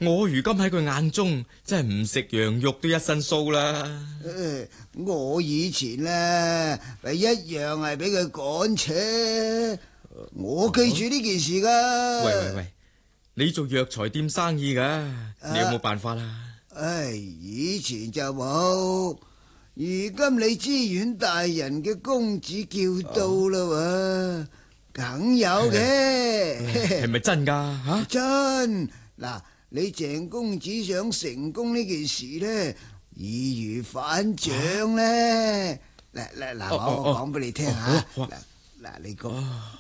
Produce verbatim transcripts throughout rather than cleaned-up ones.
我如今喺佢眼中真係唔食羊肉都一身臊啦。 誒，我以前呢，咪一樣係俾佢趕車，我記住呢件事噶。 喂喂喂，你做藥材店生意噶，你有冇辦法啊？ 唉，以前就冇，而今你知縣大人嘅公子叫到啦喎，梗有嘅。 係咪真噶吓？ 真嗱，你鄭公子想成功呢件事呢，易如反掌呢。嗱嗱嗱，我講俾你聽吓。嗱嗱，你講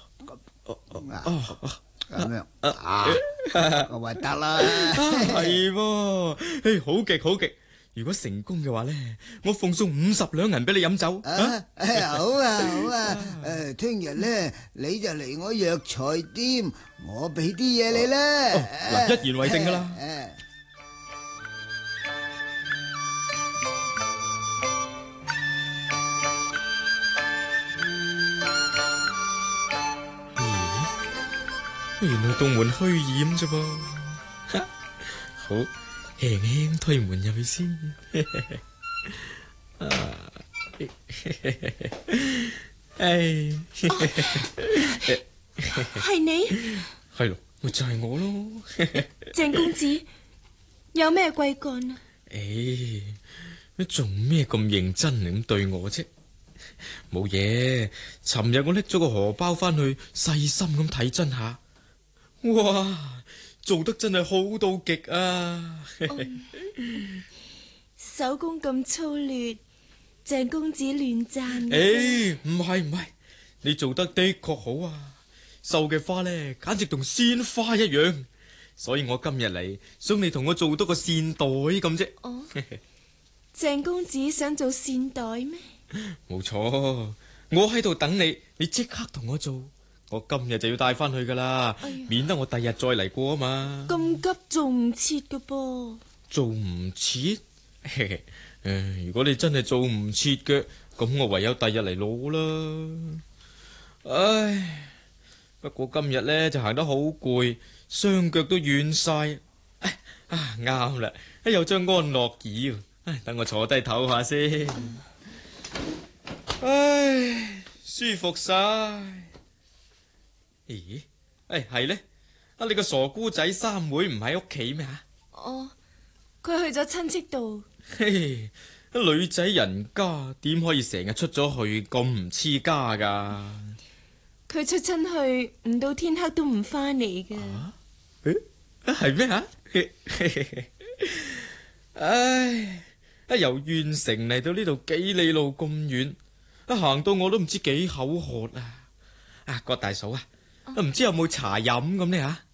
咁樣啊，我話得啦。 係喎，誒，好極好極。如果成功嘅話咧，我奉送五十兩銀俾你飲酒。 啊，好啊好啊，誒，聽日咧你就嚟我藥材店，我俾啲嘢你啦。 嗱，一言為定噶啦。咦，原來洞門虛掩啫噃。好。輕輕推門入去先。唉， 係你？ 係咯，咪就係我咯。 鄭公子，有咩貴幹啊？ 誒，你做咩咁認真咁對我啫？冇嘢，尋日我拎咗個荷包翻去，細心咁睇真下。哇！做得真係好到極啊！ 嗯、手工咁粗劣，鄭公子亂讚。 誒，唔係唔係，你做得的確好啊！繡嘅花咧，簡直同鮮花一樣，所以我今日嚟想你同我做多個線袋咁啫。 哦，鄭公子想做線袋咩？ 冇錯，我喺度等你，你即刻同我做。我今日就要帶翻去噶啦，哎、免得我第日再嚟過啊嘛。 咁急做唔切噶噃？做唔切？誒，如果你真係做唔切嘅，咁我唯有第日嚟攞啦。唉，不過今日咧就行得好攰，雙腳都軟晒。啊，啱啦，有張安樂椅，唉，等我坐低唞下先。唉，舒服晒。咦？誒，係咧？啊，你個傻姑仔三妹唔喺屋企咩吓？ 哦，佢去咗親戚度。 嘿，女仔人家點可以成日出咗去咁唔黐家噶？ 佢出親去唔到天黑都唔翻嚟噶。 誒，係咩吓？唉，啊由縣城嚟到呢度幾里路咁遠，啊行到我都唔知幾口渴啊！啊，郭大嫂啊！唔知有冇茶飲咁呢吓？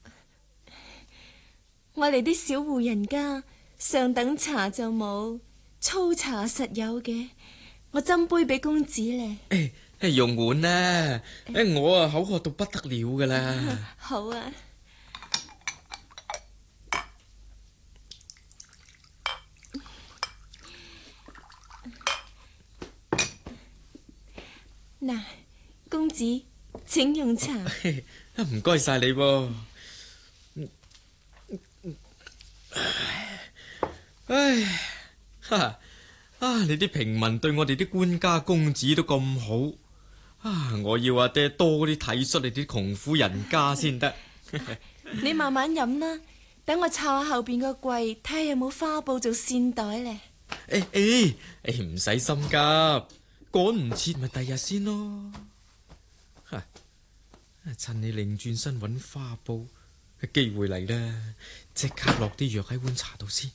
我哋啲小戶人家上等茶就冇，粗茶實有嘅。我斟杯俾公子咧。 誒誒，用碗啦！誒，我啊口渴到不得了噶啦。 好啊。嗱，公子，請用茶。 唔該晒你噃。唉，哈啊！你啲平民對我哋啲官家公子都咁好啊！我要阿爹多啲體恤你啲窮苦人家先得。 你慢慢飲啦，等我抄下後邊個櫃，睇下有冇花布做線袋咧。 誒誒誒，唔使心急，趕唔切咪第日先咯。吓！趁你擰轉身揾花布嘅機會嚟啦，即刻落啲藥喺碗茶度先。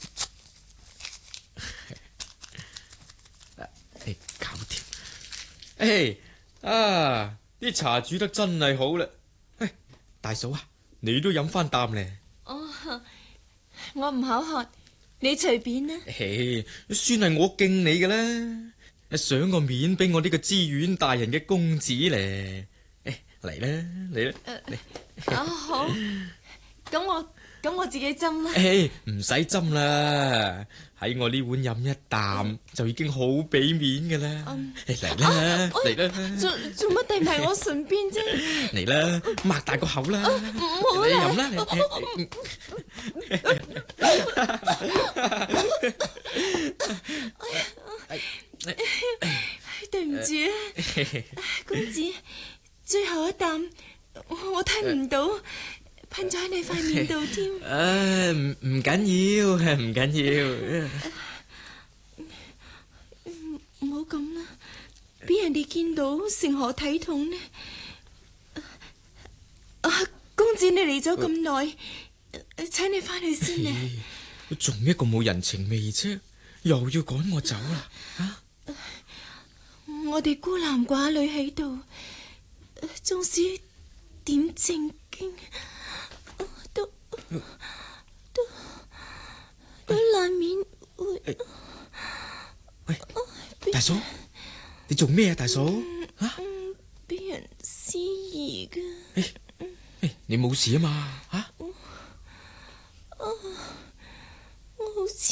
誒，搞掂。誒，啊，啲茶煮得真係好啦。誒，大嫂啊，你都飲翻啖咧。 哦，我唔口渴，你隨便啦。 誒，算係我敬你嘅啦，賞個面俾我呢個知縣大人嘅公子咧。嚟啦，嚟啦，嚟！ 啊好，咁我咁我自己斟啦。 誒，唔使斟啦，喺我呢碗飲一啖就已經好俾面噶啦。嚟啦，嚟啦， 做做乜遞埋我唇邊啫？ 嚟啦，擘大個口啦， 唔好你飲啦。 啦，你。 對唔住啊，公子，最後一啖我吞唔到，噴咗喺你塊面度添。 誒，唔唔緊要，唔緊要。 唔好咁啦，俾人哋見到成何體統呢？啊，公子你嚟咗咁耐，請你翻去先啊！ 仲一個冇人情味啫，又要趕我走啦？啊！ 我哋孤男寡女喺度，縱使點正經，都都都難免會。 喂，大嫂，你做咩啊，大嫂？啊？ 俾人私議噶。 誒誒，你冇事啊嘛？啊？ 我好似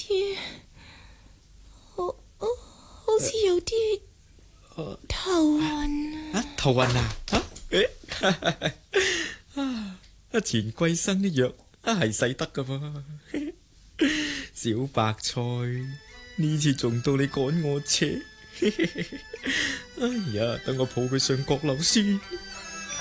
好好似有啲頭暈啊！頭暈啊！啊！啊！啊！錢桂生啲藥啊係使得噶噃，小白菜呢次仲到你趕我扯，哎呀！等我抱佢上閣樓先。